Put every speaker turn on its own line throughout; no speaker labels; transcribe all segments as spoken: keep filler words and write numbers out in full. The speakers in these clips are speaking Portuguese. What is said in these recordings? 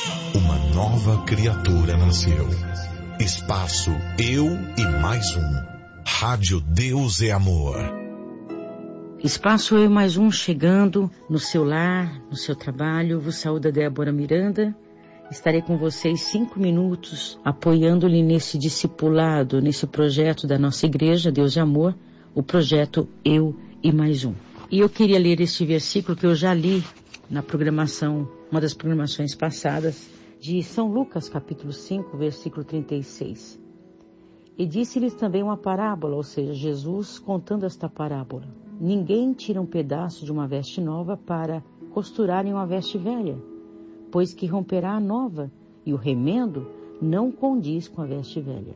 Uma nova criatura nasceu. Espaço Eu e Mais Um. Rádio Deus é Amor.
Espaço Eu e Mais Um chegando no seu lar, no seu trabalho. Vos saúda Débora Miranda. Estarei com vocês cinco minutos apoiando-lhe nesse discipulado, nesse projeto da nossa igreja, Deus é Amor, o projeto Eu e Mais Um. E eu queria ler este versículo que eu já li na programação, uma das programações passadas, de São Lucas, capítulo cinco, versículo trinta e seis. E disse-lhes também uma parábola, ou seja, Jesus contando esta parábola. Ninguém tira um pedaço de uma veste nova para costurar em uma veste velha, pois que romperá a nova, e o remendo não condiz com a veste velha.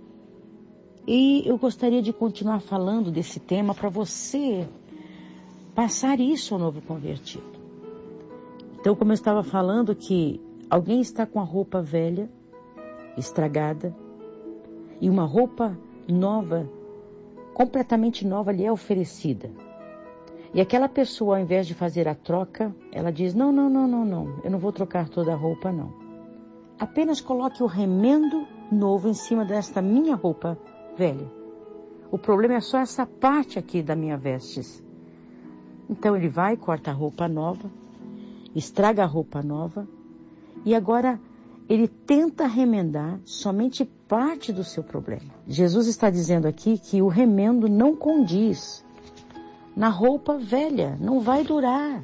E eu gostaria de continuar falando desse tema para você passar isso ao novo convertido. Então, como eu estava falando que alguém está com a roupa velha, estragada, e uma roupa nova, completamente nova, lhe é oferecida. E aquela pessoa, ao invés de fazer a troca, ela diz, não, não, não, não, não, eu não vou trocar toda a roupa, não. Apenas coloque o remendo novo em cima desta minha roupa velha. O problema é só essa parte aqui da minha vestes. Então ele vai, corta a roupa nova, estraga a roupa nova, e agora ele tenta remendar somente parte do seu problema. Jesus está dizendo aqui que o remendo não condiz na roupa velha, não vai durar.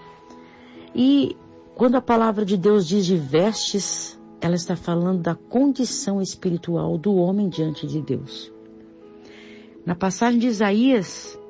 E quando a palavra de Deus diz de vestes, ela está falando da condição espiritual do homem diante de Deus. Na passagem de Isaías,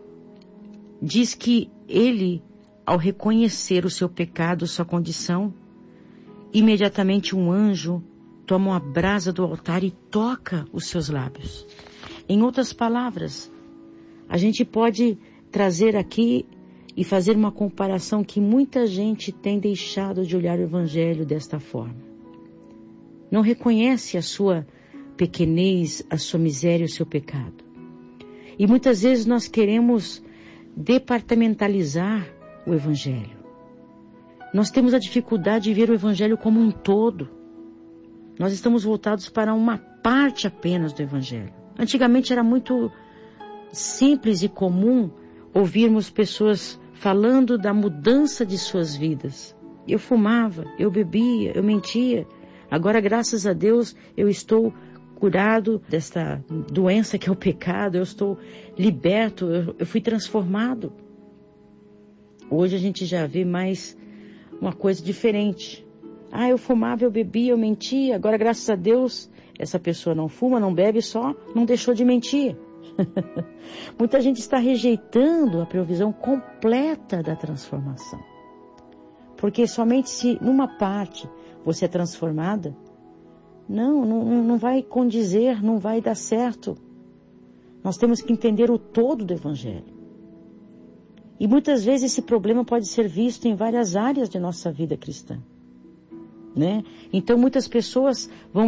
diz que ele, ao reconhecer o seu pecado, sua condição, imediatamente um anjo toma uma brasa do altar e toca os seus lábios. Em outras palavras, a gente pode trazer aqui e fazer uma comparação que muita gente tem deixado de olhar o Evangelho desta forma. Não reconhece a sua pequenez, a sua miséria, o seu pecado. E muitas vezes nós queremos departamentalizar o Evangelho. Nós temos a dificuldade de ver o Evangelho como um todo. Nós estamos voltados para uma parte apenas do Evangelho. Antigamente era muito simples e comum ouvirmos pessoas falando da mudança de suas vidas. Eu fumava, eu bebia, eu mentia. Agora, graças a Deus, eu estou curado desta doença que é o pecado. Eu estou liberto, eu, eu fui transformado. Hoje a gente já vê mais uma coisa diferente. Ah, eu fumava, eu bebia, eu mentia. Agora, graças a Deus, essa pessoa não fuma, não bebe, só não deixou de mentir. Muita gente está rejeitando a provisão completa da transformação. Porque somente se numa parte você é transformada, não, não, não vai condizer, não vai dar certo. Nós temos que entender o todo do Evangelho. E muitas vezes esse problema pode ser visto em várias áreas de nossa vida cristã, né? Então muitas pessoas vão